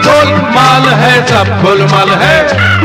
गोलमाल है, सब गोलमाल है।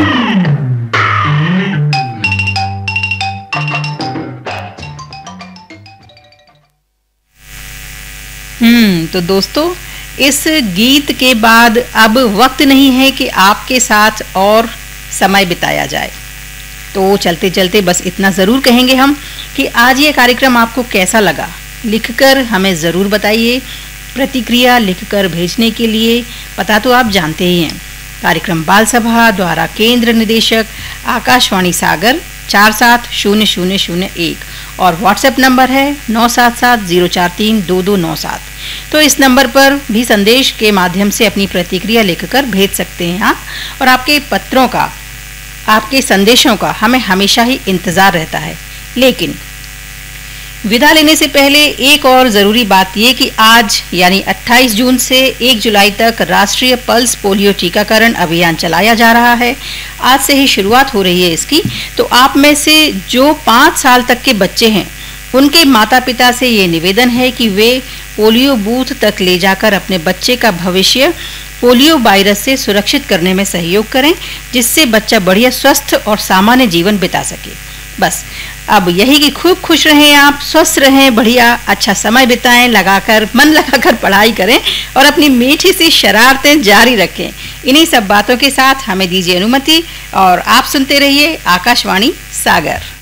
तो दोस्तों, इस गीत के बाद अब वक्त नहीं है कि आपके साथ और समय बिताया जाए, तो चलते चलते बस इतना ज़रूर कहेंगे हम कि आज ये कार्यक्रम आपको कैसा लगा, लिखकर हमें ज़रूर बताइए। प्रतिक्रिया लिखकर भेजने के लिए पता तो आप जानते ही हैं। कार्यक्रम बाल सभा द्वारा केंद्र निदेशक आकाशवाणी सागर 470001 और व्हाट्सएप नंबर है 9770432297। तो इस नंबर पर भी संदेश के माध्यम से अपनी प्रतिक्रिया लिखकर भेज सकते हैं आप। और आपके पत्रों का, आपके संदेशों का हमें हमेशा ही इंतज़ार रहता है। लेकिन विदा लेने से पहले एक और ज़रूरी बात ये कि आज यानी 28 जून से 1 जुलाई तक राष्ट्रीय पल्स पोलियो टीकाकरण अभियान चलाया जा रहा है। आज से ही शुरुआत हो रही है इसकी। तो आप में से जो 5 साल तक के बच्चे हैं, उनके माता पिता से ये निवेदन है कि वे पोलियो बूथ तक ले जाकर अपने बच्चे का भविष्य पोलियो वायरस से सुरक्षित करने में सहयोग करें, जिससे बच्चा बढ़िया स्वस्थ और सामान्य जीवन बिता सके। बस अब यही कि खूब खुश रहें, आप स्वस्थ रहें, बढ़िया अच्छा समय बिताएं, मन लगाकर पढ़ाई करें और अपनी मीठी सी शरारतें जारी रखें। इन्हीं सब बातों के साथ हमें दीजिए अनुमति और आप सुनते रहिए आकाशवाणी सागर।